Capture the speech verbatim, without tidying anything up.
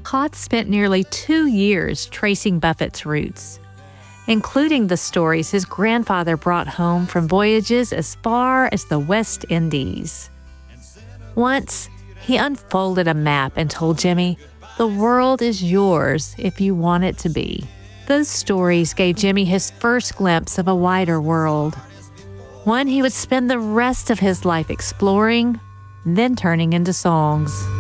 Hotz spent nearly two years tracing Buffett's roots, including the stories his grandfather brought home from voyages as far as the West Indies. Once, he unfolded a map and told Jimmy, "The world is yours if you want it to be." Those stories gave Jimmy his first glimpse of a wider world, one he would spend the rest of his life exploring, then turning into songs.